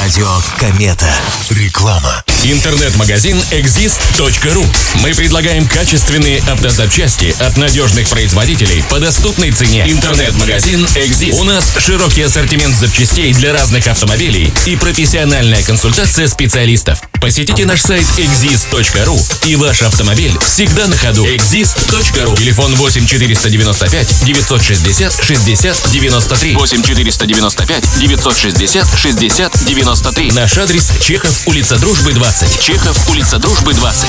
Радио Комета. Реклама. Интернет-магазин exist.ru. Мы предлагаем качественные автозапчасти от надежных производителей по доступной цене. Интернет-магазин Exist. У нас широкий ассортимент запчастей для разных автомобилей и профессиональная консультация специалистов. Посетите наш сайт exist.ru, и ваш автомобиль всегда на ходу. exist.ru. Телефон 8 495 960 60 93. 8 495 960 60 93. Наш адрес: Чехов, улица Дружбы, 20. Чехов, улица Дружбы, 20.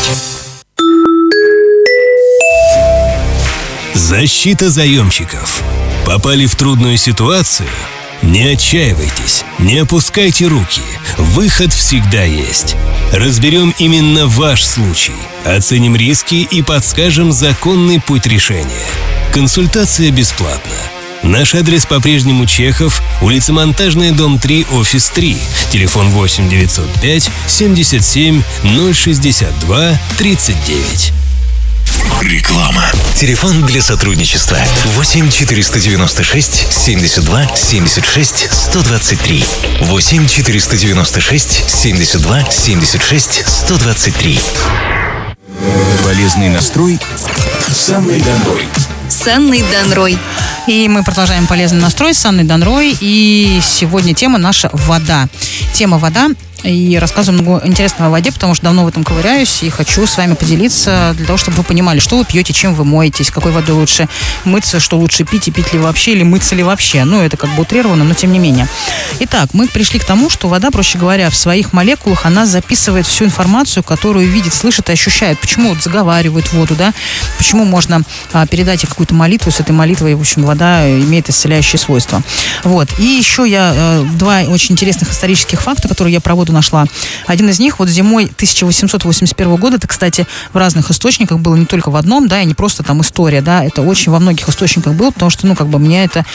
Защита заемщиков. Попали в трудную ситуацию? Не отчаивайтесь, не опускайте руки. Выход всегда есть. Разберем именно ваш случай, оценим риски и подскажем законный путь решения. Консультация бесплатна. Наш адрес по-прежнему Чехов, улица Монтажная, дом 3, офис 3. Телефон 8 905 77 062 39. Реклама. Телефон для сотрудничества 8 496 72 76 123. 8 496 72 76 123. Полезный настрой с Анной Донрой. С Анной Донрой. И мы продолжаем полезный настрой с Анной Донрой. И сегодня тема наша вода. Тема вода. И рассказываю много интересного о воде, потому что давно в этом ковыряюсь и хочу с вами поделиться, для того, чтобы вы понимали, что вы пьете, чем вы моетесь, какой водой лучше мыться, что лучше пить и пить ли вообще, или мыться ли вообще. Ну, это как бы утрировано, но тем не менее. Итак, мы пришли к тому, что вода, проще говоря, в своих молекулах, она записывает всю информацию, которую видит, слышит и ощущает. Почему вот заговаривают воду, да? Почему можно передать ей какую-то молитву, с этой молитвой, в общем, вода имеет исцеляющие свойства. Вот. И еще я два очень интересных исторических факта, которые я про воду нашла. Один из них вот зимой 1881 года, это, кстати, в разных источниках было, не только в одном, да, и не просто там история, да, это очень во многих источниках было, потому что, ну, как бы мне это...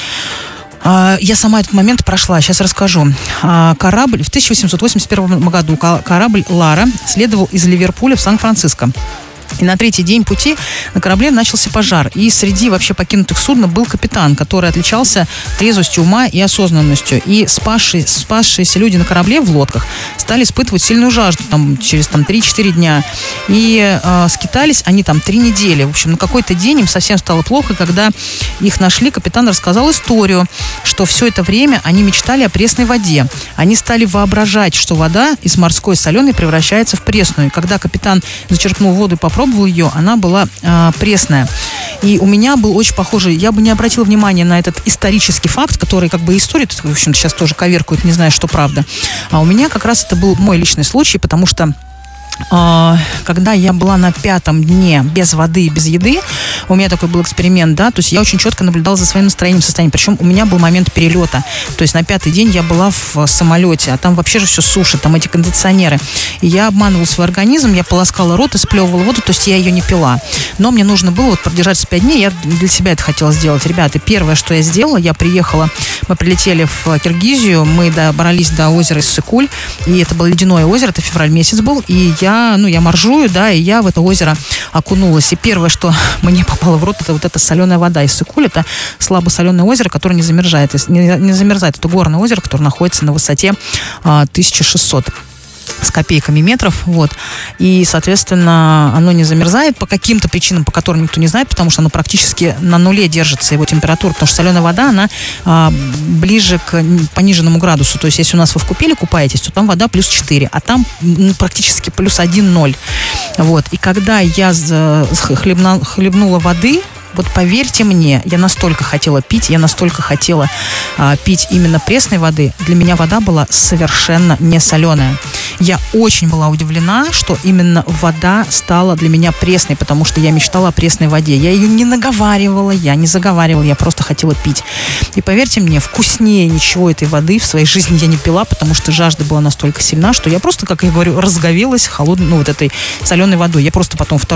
Я сама этот момент прошла, сейчас расскажу. Корабль в 1881 году, корабль «Лара» следовал из Ливерпуля в Сан-Франциско. И на третий день пути на корабле начался пожар. И среди вообще покинутых судна был капитан, который отличался трезвостью ума и осознанностью. И спасшиеся люди на корабле в лодках стали испытывать сильную жажду через 3-4 дня. И скитались они 3 недели. В общем, на какой-то день им совсем стало плохо. Когда их нашли, капитан рассказал историю, что все это время они мечтали о пресной воде. Они стали воображать, что вода из морской соленой превращается в пресную. И когда капитан зачерпнул воду и попробовал ее, она была пресная. И у меня был очень похожий, я бы не обратила внимания на этот исторический факт, который как бы историю, в общем, сейчас тоже коверкуют, не знаю, что правда. А у меня как раз это был мой личный случай, потому что когда я была на 5-м дне без воды и без еды, у меня такой был эксперимент, да, то есть я очень четко наблюдала за своим настроением, состоянием, причем у меня был момент перелета, то есть на 5-й день я была в самолете, а там вообще же все сушит, там эти кондиционеры, и я обманывала свой организм, я полоскала рот и сплевывала воду, то есть я ее не пила, но мне нужно было вот продержаться 5 дней, я для себя это хотела сделать. Ребята, первое, что я сделала, я приехала, мы прилетели в Киргизию, мы добрались до озера Иссык-Куль, и это было ледяное озеро, это февраль месяц был, и я моржую, да, и я в это озеро окунулась. И первое, что мне попало в рот, это вот эта соленая вода. Иссык-Куль — это слабосоленое озеро, которое не замерзает. Не замерзает. Это горное озеро, которое находится на высоте 1600 с копейками метров, вот, и, соответственно, оно не замерзает по каким-то причинам, по которым никто не знает, потому что оно практически на нуле держится, его температура, потому что соленая вода, она ближе к пониженному градусу, то есть если у нас вы в купели купаетесь, то там вода плюс 4, а там практически плюс 1,0, вот, и когда я хлебнула воды, вот поверьте мне, я настолько хотела пить, пить именно пресной воды. Для меня вода была совершенно не соленая. Я очень была удивлена, что именно вода стала для меня пресной, потому что я мечтала о пресной воде. Я ее не наговаривала, я просто хотела пить. И поверьте мне, вкуснее ничего этой воды в своей жизни я не пила, потому что жажда была настолько сильна, что я просто, как я говорю, разговелась этой соленой водой. Я просто потом